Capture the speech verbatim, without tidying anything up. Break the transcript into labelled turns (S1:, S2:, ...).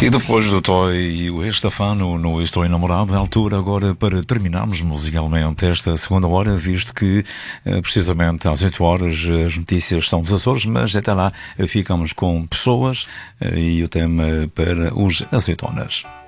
S1: E depois do Toy e o Estefano no Estou Enamorado, é a altura agora para terminarmos musicalmente esta segunda hora, visto que precisamente às oito horas as notícias são dos Açores, mas até lá ficamos com pessoas e o tema para os azeitonas.